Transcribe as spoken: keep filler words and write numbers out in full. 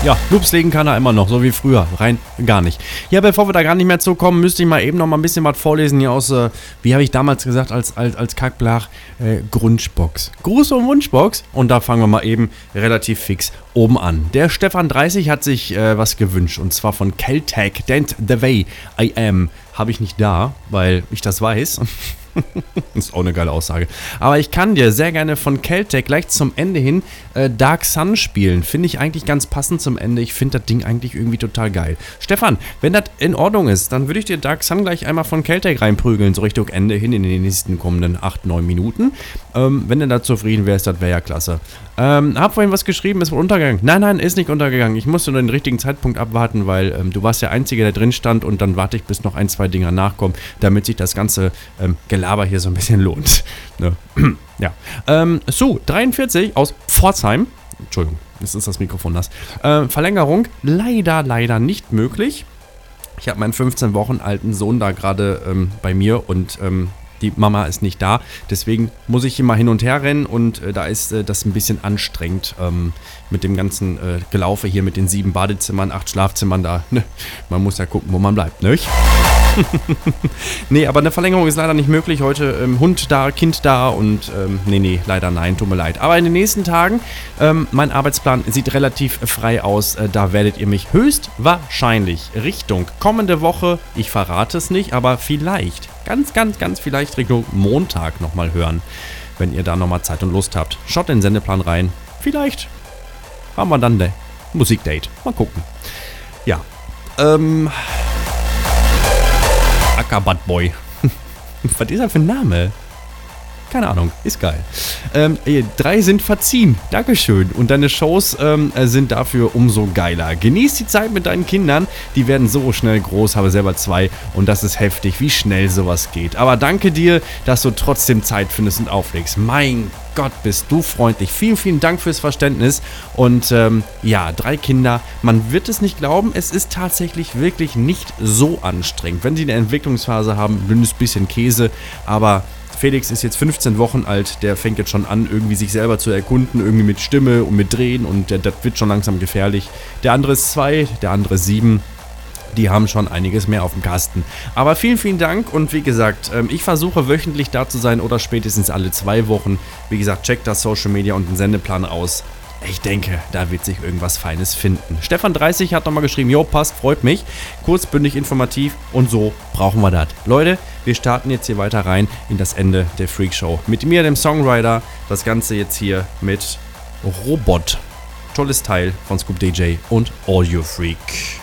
Ja, Loops legen kann er immer noch, so wie früher. Rein gar nicht. Ja, bevor wir da gar nicht mehr zukommen, müsste ich mal eben noch mal ein bisschen was vorlesen hier aus, äh, wie habe ich damals gesagt, als, als, als Kackblach, äh, Grundschbox. Gruß und Wunschbox. Und da fangen wir mal eben relativ fix oben an. Der Stefan dreißig hat sich äh, was gewünscht, und zwar von Keltec, Dent the Way I Am. Habe ich nicht da, weil ich das weiß. Ist auch eine geile Aussage. Aber ich kann dir sehr gerne von Keltec gleich zum Ende hin äh, Dark Sun spielen. Finde ich eigentlich ganz passend zum Ende. Ich finde das Ding eigentlich irgendwie total geil. Stefan, wenn das in Ordnung ist, dann würde ich dir Dark Sun gleich einmal von Keltec reinprügeln, so Richtung Ende hin in den nächsten kommenden acht, neun Minuten. Ähm, wenn du da zufrieden wärst, das wäre ja klasse. Ähm, hab vorhin was geschrieben, ist wohl untergegangen. Nein, nein, ist nicht untergegangen. Ich musste nur den richtigen Zeitpunkt abwarten, weil ähm, du warst der Einzige, der drin stand, und dann warte ich, bis noch ein, zwei Dinger nachkommen, damit sich das ganze ähm, Gelaber hier so ein bisschen lohnt. Ne? Ja. Ähm, Sue, dreiundvierzig aus Pforzheim. Entschuldigung, jetzt ist das Mikrofon nass. Äh, Verlängerung leider, leider nicht möglich. Ich habe meinen fünfzehn Wochen alten Sohn da gerade ähm, bei mir, und ähm, die Mama ist nicht da, deswegen muss ich immer hin und her rennen, und äh, da ist äh, das ein bisschen anstrengend ähm, mit dem ganzen äh, Gelaufe hier mit den sieben Badezimmern, acht Schlafzimmern da. Ne? Man muss ja gucken, wo man bleibt, nicht? Nee, aber eine Verlängerung ist leider nicht möglich. Heute ähm, Hund da, Kind da und ähm, nee, nee, leider nein, tut mir leid. Aber in den nächsten Tagen, ähm, mein Arbeitsplan sieht relativ frei aus. Äh, da werdet ihr mich höchstwahrscheinlich Richtung kommende Woche, ich verrate es nicht, aber vielleicht, ganz, ganz, ganz vielleicht Richtung Montag nochmal hören, wenn ihr da nochmal Zeit und Lust habt. Schaut in den Sendeplan rein. Vielleicht haben wir dann ne Musikdate. Mal gucken. Ja, ähm... Ackerbad Boy. Was ist das für ein Name? Keine Ahnung, ist geil. Ähm, drei sind verziehen. Dankeschön. Und deine Shows ähm, sind dafür umso geiler. Genieß die Zeit mit deinen Kindern. Die werden so schnell groß. Habe selber zwei. Und das ist heftig, wie schnell sowas geht. Aber danke dir, dass du trotzdem Zeit findest und auflegst. Mein Gott, bist du freundlich. Vielen, vielen Dank fürs Verständnis. Und ähm, ja, drei Kinder. Man wird es nicht glauben, es ist tatsächlich wirklich nicht so anstrengend. Wenn sie eine Entwicklungsphase haben, ein dünnes bisschen Käse. Aber Felix ist jetzt fünfzehn Wochen alt, der fängt jetzt schon an, irgendwie sich selber zu erkunden, irgendwie mit Stimme und mit Drehen, und der, das wird schon langsam gefährlich. Der andere ist zwei, der andere ist sieben. Die haben schon einiges mehr auf dem Kasten. Aber vielen, vielen Dank, und wie gesagt, ich versuche wöchentlich da zu sein oder spätestens alle zwei Wochen. Wie gesagt, checkt das Social Media und den Sendeplan aus. Ich denke, da wird sich irgendwas Feines finden. Stefan dreißig hat nochmal geschrieben, jo, passt, freut mich. Kurzbündig, informativ, und so brauchen wir das. Leute, wir starten jetzt hier weiter rein in das Ende der Freakshow. Mit mir, dem Songwriter, das Ganze jetzt hier mit Robot. Tolles Teil von Scoop D J und Audio Freak.